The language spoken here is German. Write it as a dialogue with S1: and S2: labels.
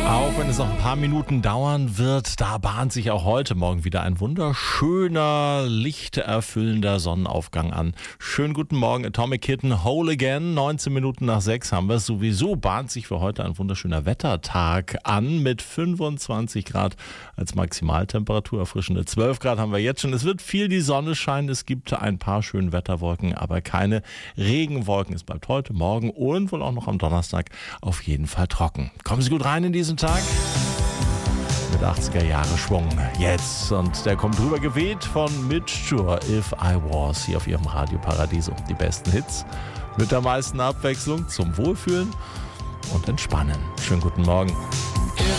S1: Auch wenn es noch ein paar Minuten dauern wird, da bahnt sich auch heute Morgen wieder ein wunderschöner, lichterfüllender Sonnenaufgang an. Schönen guten Morgen, Atomic Kitten, Whole Again. 19 Minuten nach 6 haben wir es. Sowieso bahnt sich für heute ein wunderschöner Wettertag an mit 25 Grad als Maximaltemperatur. Erfrischende 12 Grad haben wir jetzt schon. Es wird viel die Sonne scheinen. Es gibt ein paar schöne Wetterwolken, aber keine Regenwolken. Es bleibt heute, morgen und wohl auch noch am Donnerstag auf jeden Fall trocken. Kommen Sie gut rein in diesen Tag mit 80er Jahre Schwung jetzt, und der kommt drüber geweht von Mitch Tour, If I Was, hier auf Ihrem Radio Paradiso. Die besten Hits mit der meisten Abwechslung zum Wohlfühlen und Entspannen. Schönen guten Morgen.